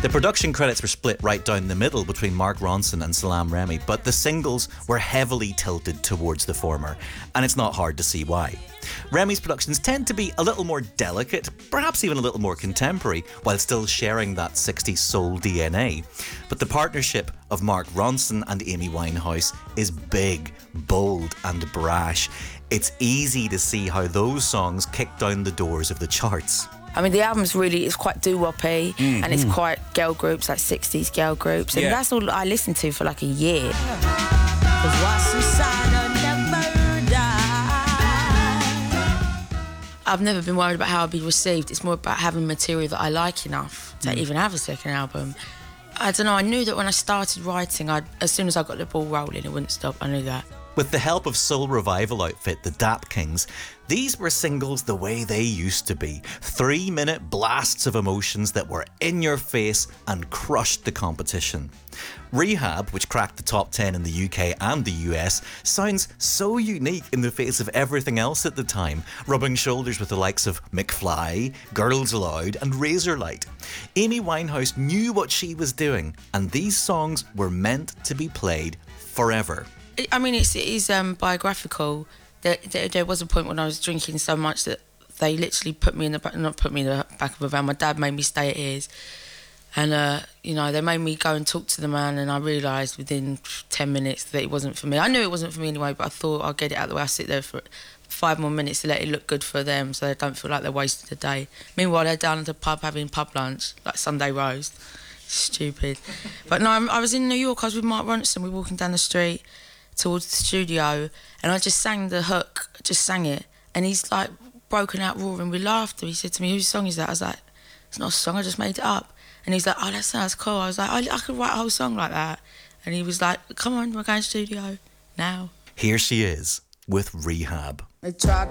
The production credits were split right down the middle between Mark Ronson and Salaam Remi, but the singles were heavily tilted towards the former, and it's not hard to see why. Remi's productions tend to be a little more delicate, perhaps even a little more contemporary, while still sharing that 60s soul DNA. But the partnership of Mark Ronson and Amy Winehouse is big, bold and brash. It's easy to see how those songs kick down the doors of the charts. I mean, the album's really, it's quite doo-woppy, and it's quite girl groups, like 60s girl groups, and that's all I listened to for like a year. I've never been worried about how I'll be received. It's more about having material that I like enough to even have a second album. I don't know, I knew that when I started writing, as soon as I got the ball rolling, it wouldn't stop. I knew that. With the help of soul revival outfit, the Dap Kings, these were singles the way they used to be. 3-minute blasts of emotions that were in your face and crushed the competition. Rehab, which cracked the top 10 in the UK and the US, sounds so unique in the face of everything else at the time, rubbing shoulders with the likes of McFly, Girls Aloud and Razorlight. Amy Winehouse knew what she was doing, and these songs were meant to be played forever. I mean, it is biographical. There was a point when I was drinking so much that they literally put me in the back, not put me in the back of a van. My dad made me stay at his, and you know, they made me go and talk to the man, and I realised within 10 minutes that it wasn't for me. I knew it wasn't for me anyway, but I thought I'll get it out of the way. I'll sit there for 5 more minutes to let it look good for them, so they don't feel like they're wasted a day. Meanwhile, they're down at the pub having pub lunch, like Sunday roast. Stupid. But no, I was in New York. I was with Mark Ronson. We were walking down the street towards the studio, and I just sang the hook, just sang it, and he's like broken out roaring with laughter. He said to me, "Whose song is that?" I was like, "It's not a song, I just made it up." And he's like, "Oh, that sounds cool." I was like, I could write a whole song like that. And he was like, "Come on, we're going to the studio now." Here she is with Rehab. They tried